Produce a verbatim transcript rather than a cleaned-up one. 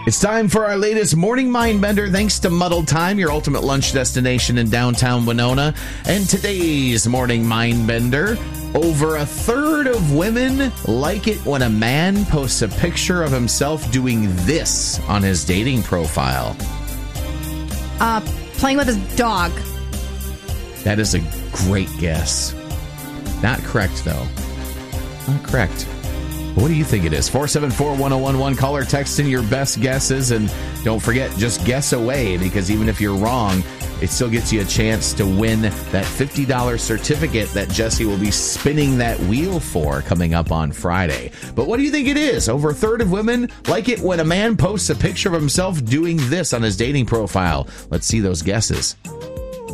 It's time for our latest Morning Mindbender, thanks to Muddled Time, your ultimate lunch destination in downtown Winona. And today's Morning Mindbender, over a third of women like it when a man posts a picture of himself doing this on his dating profile. Uh, playing with his dog. That is a great guess. Not correct, though. Not correct. What do you think it is? four seven four, one oh one one. Call or text in your best guesses. And don't forget, just guess away, because even if you're wrong, it still gets you a chance to win that fifty dollars certificate that Jesse will be spinning that wheel for coming up on Friday. But what do you think it is? Over a third of women like it when a man posts a picture of himself doing this on his dating profile. Let's see those guesses.